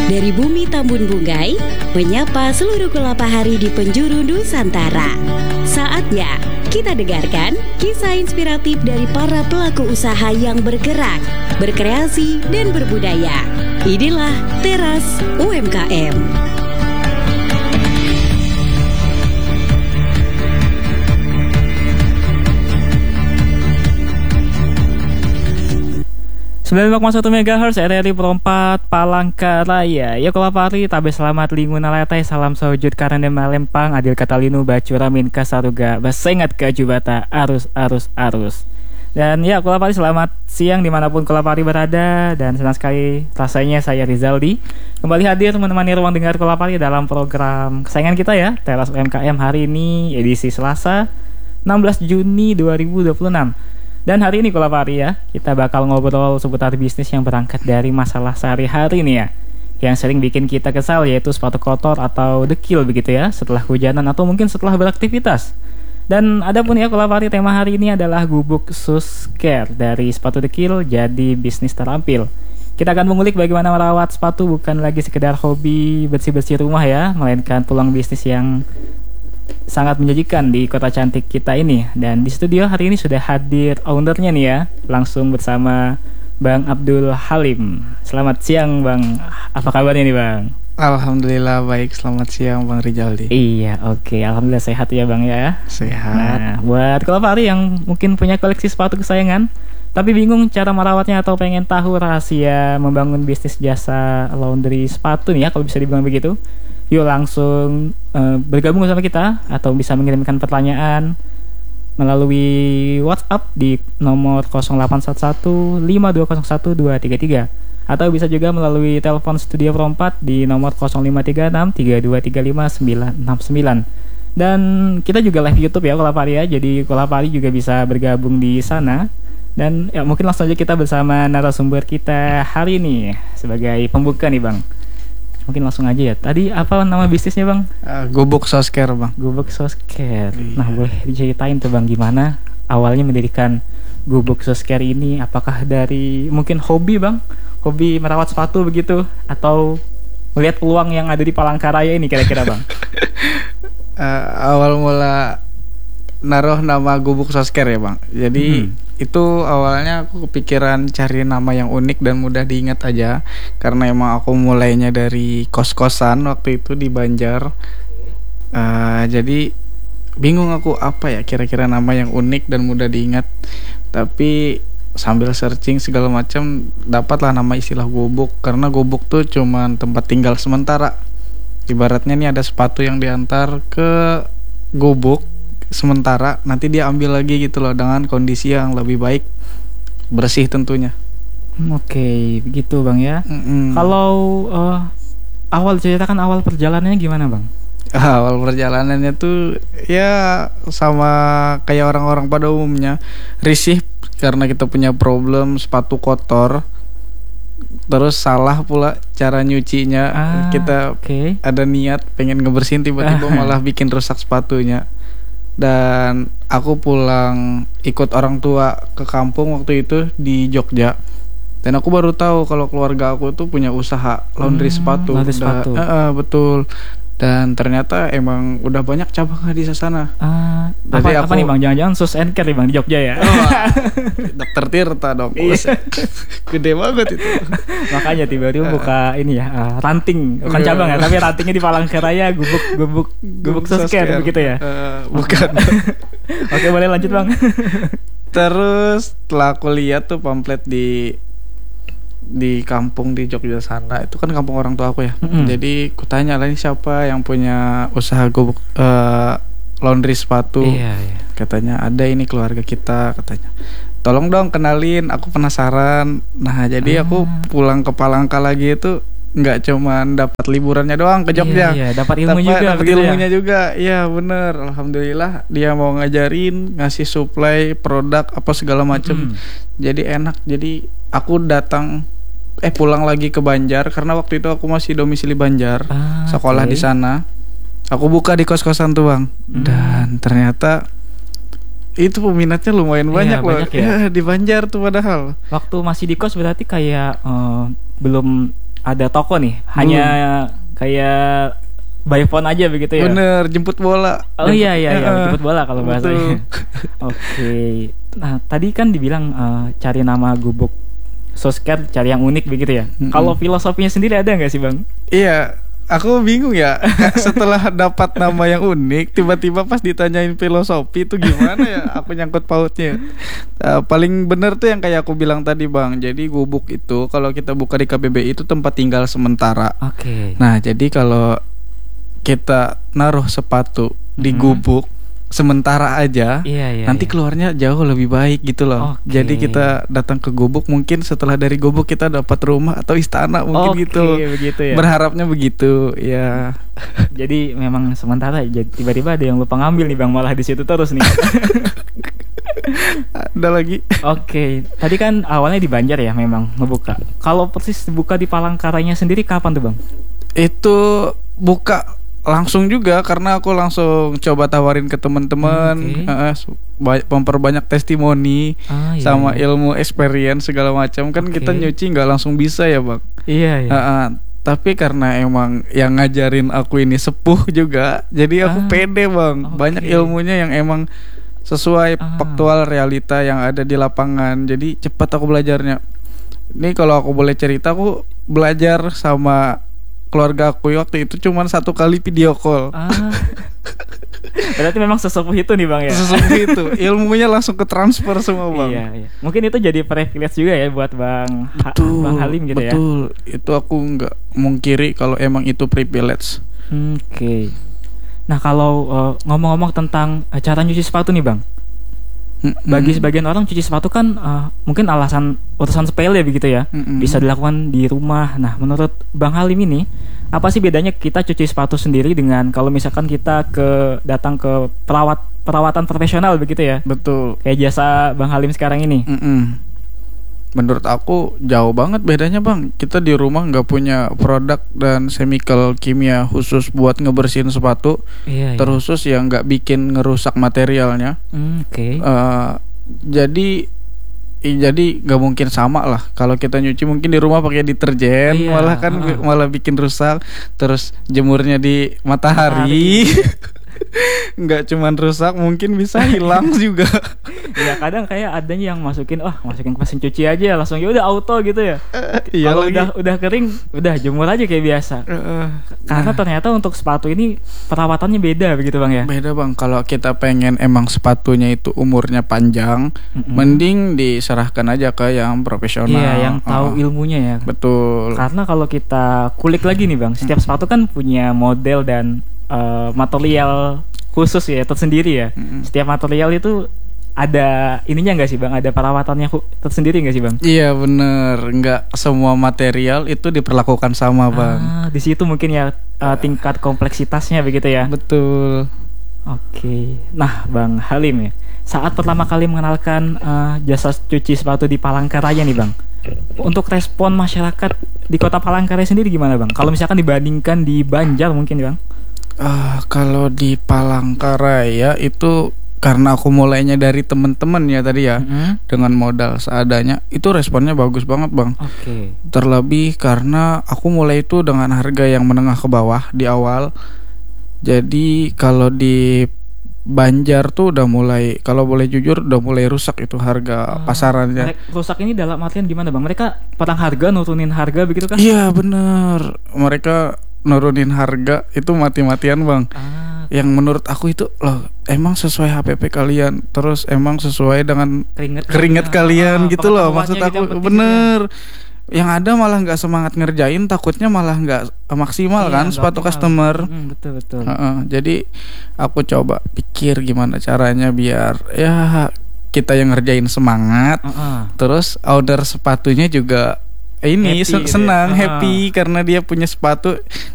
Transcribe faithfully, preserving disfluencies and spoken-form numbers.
Dari bumi Tambun Bunggai, menyapa seluruh kelapa hari di penjuru Nusantara. Saatnya kita dengarkan kisah inspiratif dari para pelaku usaha yang bergerak, berkreasi, dan berbudaya. Inilah Teras U M K M. sembilan puluh lima koma satu megahertz R R I Perompat Palangkaraya. Ya kelapari tabe selamat linguna letai salam sawujud karena malempang adil katalinu bacura min kasaruga basengat kajubata arus arus arus. Dan ya kelapari selamat siang dimanapun kelapari berada, dan senang sekali rasanya saya Rizaldi kembali hadir menemani ruang dengar kelapari dalam program kesayangan kita ya, Teras U M K M hari ini edisi Selasa enam belas Juni dua ribu dua puluh enam. Dan hari ini kelapari ya, kita bakal ngobrol seputar bisnis yang berangkat dari masalah sehari-hari nih ya, yang sering bikin kita kesal, yaitu sepatu kotor atau dekil begitu ya, setelah hujanan atau mungkin setelah beraktivitas. Dan adapun ya kelapari, tema hari ini adalah gubuk shoes care, dari sepatu dekil jadi bisnis terampil. Kita akan mengulik bagaimana merawat sepatu bukan lagi sekedar hobi bersih-bersih rumah ya, melainkan peluang bisnis yang sangat menjanjikan di kota cantik kita ini. Dan di studio hari ini sudah hadir ownernya nih ya, langsung bersama Bang Abdul Halim. Selamat siang Bang, apa kabarnya nih Bang? Alhamdulillah baik, selamat siang Bang Rizaldi. Iya oke, okay. Alhamdulillah sehat ya Bang ya. Sehat. Nah buat kelapari yang mungkin punya koleksi sepatu kesayangan tapi bingung cara merawatnya atau pengen tahu rahasia membangun bisnis jasa laundry sepatu nih ya, kalau bisa dibilang begitu, yuk langsung uh, bergabung bersama kita, atau bisa mengirimkan pertanyaan melalui WhatsApp di nomor nol delapan satu satu lima dua nol satu dua tiga tiga, atau bisa juga melalui telepon studio Perompat di nomor nol lima tiga enam tiga dua tiga lima sembilan enam sembilan. Dan kita juga live YouTube ya kelapari ya, jadi kelapari juga bisa bergabung di sana. Dan ya mungkin langsung aja kita bersama narasumber kita hari ini sebagai pembuka nih Bang. Mungkin langsung aja ya. Tadi apa nama bisnisnya Bang? Uh, gubuk shoes care Bang. Gubuk shoes care. Iya. Nah boleh diceritain tuh Bang, gimana awalnya mendirikan gubuk shoes care ini? Apakah dari mungkin hobi Bang? Hobi merawat sepatu begitu? Atau melihat peluang yang ada di Palangkaraya ini kira-kira Bang? uh, awal mula naruh nama gubuk shoes care ya Bang. Jadi hmm. itu awalnya aku kepikiran cari nama yang unik dan mudah diingat aja, karena emang aku mulainya dari kos-kosan waktu itu di Banjar. Uh, jadi bingung aku apa ya kira-kira nama yang unik dan mudah diingat. Tapi sambil searching segala macam dapatlah nama istilah gubuk, karena gubuk tuh cuman tempat tinggal sementara. Ibaratnya nih ada sepatu yang diantar ke gubuk sementara, nanti dia ambil lagi gitu loh dengan kondisi yang lebih baik, bersih tentunya. Oke, okay, begitu Bang ya. Mm-mm. Kalau uh, awal ceritakan awal perjalanannya gimana Bang? Awal perjalanannya tuh ya sama kayak orang-orang pada umumnya, risih karena kita punya problem sepatu kotor. Terus salah pula cara nyucinya. ah, Kita okay. ada niat pengen ngebersihin, tiba-tiba malah bikin rusak sepatunya. Dan aku pulang ikut orang tua ke kampung waktu itu di Jogja, dan aku baru tahu kalau keluarga aku tuh punya usaha laundry hmm, sepatu. Laundry sepatu. Uh, uh, betul. Dan ternyata emang udah banyak cabangnya di sana. Uh, apa, aku, apa nih Bang? Jangan-jangan Shoes and Care nih Bang di Jogja ya? Oh, Dokter Tirta dong. Gede banget itu. Makanya tiba-tiba buka ini ya, uh, ranting, bukan cabang ya, tapi rantingnya di Palangkaraya, gubuk gubuk gubuk Shoes Care begitu ya? Uh, bukan. Oke, boleh lanjut Bang. Terus setelah aku lihat tuh pamflet di di kampung di Jogja sana, itu kan kampung orang tua aku ya. Mm-hmm. Jadi kutanya lah, ini siapa yang punya usaha gubuk uh, laundry sepatu? Iya, iya. Katanya ada, ini keluarga kita katanya. Tolong dong kenalin, aku penasaran. Nah jadi ah. aku pulang ke Palangka lagi itu nggak cuman dapat liburannya doang ke Jogja, iya, iya. dapat ilmu juga, dapat ilmunya ya? juga. Iya bener, alhamdulillah dia mau ngajarin, ngasih supply produk apa segala macem. Mm. Jadi enak. Jadi aku datang eh pulang lagi ke Banjar, karena waktu itu aku masih domisili Banjar, ah, sekolah okay. di sana. Aku buka di kos-kosan tuh Bang. Mm. Dan ternyata itu peminatnya lumayan banyak, iya, loh banyak ya? Ya, di Banjar tuh. Padahal waktu masih di kos berarti kayak uh, belum ada toko nih, hanya kayak by phone aja begitu ya. Bener, jemput bola. Oh jemput, iya iya iya, uh, jemput bola kalau bahasanya. Oke. Nah, tadi kan dibilang uh, cari nama gubuk Sosker, cari yang unik begitu ya. Mm-hmm. Kalau filosofinya sendiri ada nggak sih, Bang? Iya, aku bingung ya. Setelah dapat nama yang unik, tiba-tiba pas ditanyain filosofi itu gimana ya? Aku nyangkut pautnya. Uh, paling bener tuh yang kayak aku bilang tadi, Bang. Jadi gubuk itu kalau kita buka di K B B I itu tempat tinggal sementara. Oke. Okay. Nah, jadi kalau kita naruh sepatu mm-hmm. di gubuk sementara aja, iya, iya, nanti iya. keluarnya jauh lebih baik gitu loh. Okay. Jadi kita datang ke gubuk, mungkin setelah dari gubuk kita dapat rumah atau istana mungkin okay, gitu. Begitu ya. Berharapnya begitu, ya. Jadi memang sementara. Jadi tiba-tiba ada yang lupa ngambil nih, Bang, malah di situ terus nih. Ada lagi. Oke, okay. Tadi kan awalnya di Banjar ya, memang ngebuka. Kalau persis buka di Palangkaraya sendiri kapan tuh, Bang? Itu buka langsung juga karena aku langsung coba tawarin ke teman-teman, okay. uh, memperbanyak testimoni ah, iya, sama iya. ilmu experience segala macam kan. Okay. Kita nyuci nggak langsung bisa ya, Bang. Iya. iya. Uh, uh, tapi karena emang yang ngajarin aku ini sepuh juga, jadi aku ah, pede, Bang. Okay. Banyak ilmunya yang emang sesuai ah. faktual realita yang ada di lapangan. Jadi cepat aku belajarnya. Ini kalau aku boleh cerita, aku belajar sama keluarga aku waktu itu cuma satu kali video call. Ah. Berarti memang sesepuh itu nih, Bang, ya. Sesepuh itu, ilmunya langsung ke transfer semua, Bang. Iya, iya. Mungkin itu jadi privilege juga ya buat Bang betul, Bang Halim gitu betul. ya. Betul. Itu aku nggak mungkiri kalau emang itu privilege. Oke. Okay. Nah, kalau uh, ngomong-ngomong tentang uh, cara nyuci sepatu nih, Bang. Mm-hmm. Bagi sebagian orang cuci sepatu kan uh, mungkin alasan urusan sepele begitu ya. Mm-hmm. Bisa dilakukan di rumah. Nah, menurut Bang Halim ini apa sih bedanya kita cuci sepatu sendiri dengan kalau misalkan kita ke datang ke perawat perawatan profesional begitu ya? Betul. Kayak jasa Bang Halim sekarang ini. Mm-mm. Menurut aku jauh banget bedanya, Bang. Kita di rumah nggak punya produk dan chemical kimia khusus buat ngebersihin sepatu, iya, terkhusus iya. yang nggak bikin ngerusak materialnya. Mm, Oke. Okay. Uh, jadi jadi nggak mungkin sama lah. Kalau kita nyuci mungkin di rumah pakai deterjen, iya, malah kan uh. malah bikin rusak. Terus jemurnya di matahari. Nggak cuman rusak, mungkin bisa hilang juga. Ya kadang kayak adanya yang masukin, oh masukin ke mesin cuci aja langsung ya udah auto gitu ya. Uh, iya Kalau udah udah kering, udah jemur aja kayak biasa. Uh, Karena nah. ternyata untuk sepatu ini perawatannya beda begitu, Bang ya. Beda, Bang. Kalau kita pengen emang sepatunya itu umurnya panjang, mm-hmm. mending diserahkan aja ke yang profesional. Iya, yang tahu uh, ilmunya ya. Betul. Karena kalau kita kulik lagi nih, Bang, setiap sepatu kan punya model dan uh, material khusus ya, tersendiri ya. Mm-hmm. Setiap material itu ada ininya nggak sih, Bang? Ada perawatannya tersendiri nggak sih, Bang? Iya bener, nggak semua material itu diperlakukan sama, Bang. Ah, di situ mungkin ya uh, tingkat kompleksitasnya begitu ya. Betul. Oke, nah Bang Halim ya, saat pertama kali mengenalkan uh, jasa cuci sepatu di Palangkaraya nih, Bang, untuk respon masyarakat di kota Palangkaraya sendiri gimana, Bang? Kalau misalkan dibandingkan di Banjar mungkin, Bang? Uh, kalau di Palangkaraya itu karena aku mulainya dari temen-temen ya tadi ya, mm-hmm. dengan modal seadanya, itu responnya bagus banget, Bang. Oke. Okay. Terlebih karena aku mulai itu dengan harga yang menengah ke bawah di awal. Jadi kalau di Banjar tuh udah mulai, kalau boleh jujur udah mulai rusak itu harga uh, pasarannya. Rusak ini dalam artian gimana, Bang? Mereka perang harga, nurunin harga begitu kan? Iya bener, mereka nurunin harga itu mati-matian, Bang. Ah. Yang menurut aku itu loh, emang sesuai H P P kalian, terus emang sesuai dengan keringet, keringet kalian ah, gitu loh. Maksud aku gitu bener ya. Yang ada malah nggak semangat ngerjain, takutnya malah nggak maksimal, iya, kan sepatu customer. Hmm, betul betul. Uh-uh. Jadi aku coba pikir gimana caranya biar ya kita yang ngerjain semangat, uh-uh. terus order sepatunya juga ini happy, senang, gitu ya. happy uh-huh. karena dia punya sepatu